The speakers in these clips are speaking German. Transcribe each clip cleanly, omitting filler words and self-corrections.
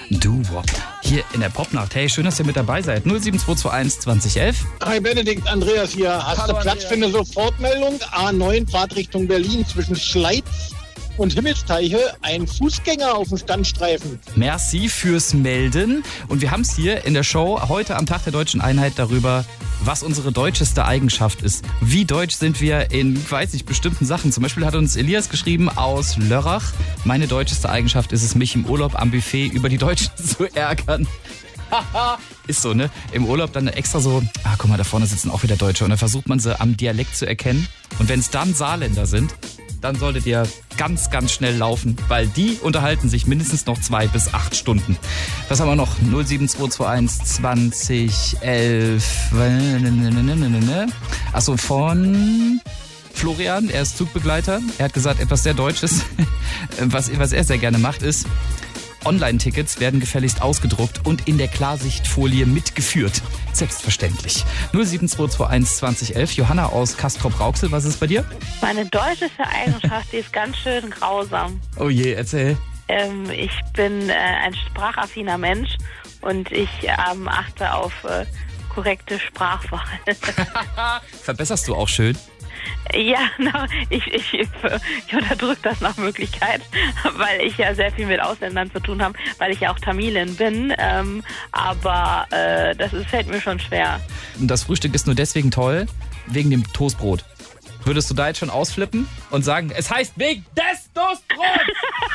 Doo-Wop. Hier in der Popnacht. Hey, schön, dass ihr mit dabei seid. 07221 2011. Hi Benedikt, Andreas hier. Hast Hallo, du Platz Andreas. für eine Sofortmeldung? A9 Fahrtrichtung Berlin zwischen Schleiz und Himmelsteiche. Ein Fußgänger auf dem Standstreifen. Merci fürs Melden. Und wir haben es hier in der Show heute am Tag der Deutschen Einheit darüber, was unsere deutscheste Eigenschaft ist. Wie deutsch sind wir in, weiß ich, bestimmten Sachen. Zum Beispiel hat uns Elias geschrieben aus Lörrach. Meine deutscheste Eigenschaft ist es, mich im Urlaub am Buffet über die Deutschen zu ärgern. Ist so, ne? Im Urlaub dann extra so, guck mal, da vorne sitzen auch wieder Deutsche. Und dann versucht man sie am Dialekt zu erkennen. Und wenn es dann Saarländer sind, dann solltet ihr ganz, ganz schnell laufen, weil die unterhalten sich mindestens noch 2 bis 8 Stunden. Was haben wir noch? 07221 2011. Achso, von Florian, er ist Zugbegleiter. Er hat gesagt, etwas sehr Deutsches, was er sehr gerne macht, ist, Online-Tickets werden gefälligst ausgedruckt und in der Klarsichtfolie mitgeführt. Selbstverständlich. 07221 2011. Johanna aus Castrop-Rauxel, was ist bei dir? Meine deutscheste Eigenschaft, die ist ganz schön grausam. Oh je, erzähl. Ich bin ein sprachaffiner Mensch und ich achte auf korrekte Sprachwahl. Verbesserst du auch schön? Ja, ich unterdrücke das nach Möglichkeit, weil ich ja sehr viel mit Ausländern zu tun habe, weil ich ja auch Tamilin bin, aber fällt mir schon schwer. Und das Frühstück ist nur deswegen toll, wegen dem Toastbrot. Würdest du da jetzt schon ausflippen und sagen, es heißt wegen des Toastbrots?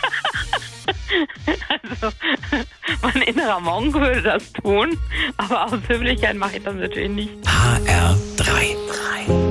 Also, mein innerer Monk würde das tun, aber aus Höflichkeit mache ich das natürlich nicht. HR3